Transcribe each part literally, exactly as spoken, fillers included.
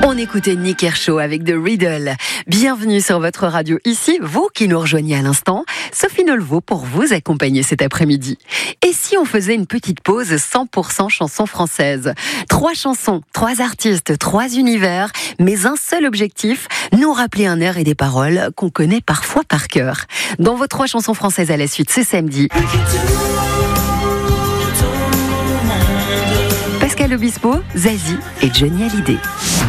On écoutait Nick Kershaw avec The Riddle. Bienvenue sur votre radio ici, vous qui nous rejoignez à l'instant. Sophie Nolveau pour vous accompagner cet après-midi. Et si on faisait une petite pause cent pour cent chansons françaises? Trois chansons, trois artistes, trois univers, mais un seul objectif, nous rappeler un air et des paroles qu'on connaît parfois par cœur. Dans vos trois chansons françaises à la suite, c'est samedi. Pascal Obispo, Zazie et Johnny Hallyday.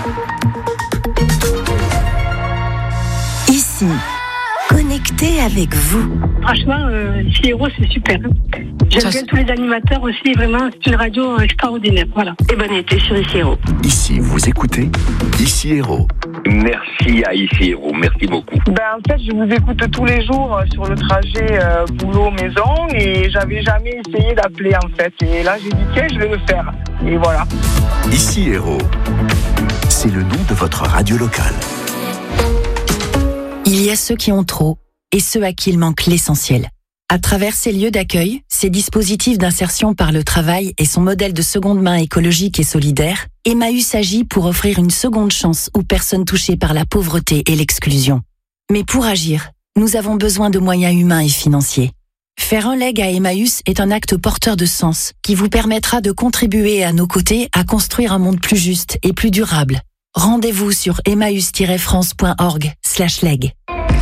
Ici, connecté avec vous. Franchement, euh, ici Héros, c'est super. J'aime Ça, bien tous les animateurs aussi, vraiment, c'est une radio extraordinaire. Voilà. Et bonne été sur Ici Héros. Ici, vous écoutez Ici Héros. Merci à Ici Héros, merci beaucoup. Ben, en fait, je vous écoute tous les jours euh, sur le trajet euh, boulot-maison et j'avais jamais essayé d'appeler en fait. Et là, j'ai dit tiens, je vais le faire. Et voilà. Ici Héros. C'est le nom de votre radio locale. Il y a ceux qui ont trop et ceux à qui il manque l'essentiel. À travers ces lieux d'accueil, ces dispositifs d'insertion par le travail et son modèle de seconde main écologique et solidaire, Emmaüs agit pour offrir une seconde chance aux personnes touchées par la pauvreté et l'exclusion. Mais pour agir, nous avons besoin de moyens humains et financiers. Faire un leg à Emmaüs est un acte porteur de sens qui vous permettra de contribuer à nos côtés à construire un monde plus juste et plus durable. Rendez-vous sur emmaüs tiret france point org slash leg.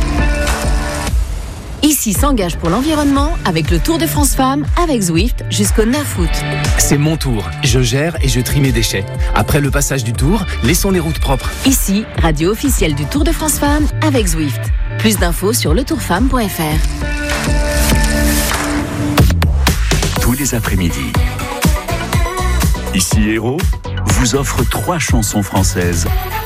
Ici s'engage pour l'environnement avec le Tour de France Femmes avec Zwift jusqu'au neuf août. C'est mon tour. Je gère et je trie mes déchets. Après le passage du tour, laissons les routes propres. Ici, radio officielle du Tour de France Femmes avec Zwift. Plus d'infos sur le tour femme point f r. Tous les après-midi. Ici Héros vous offre trois chansons françaises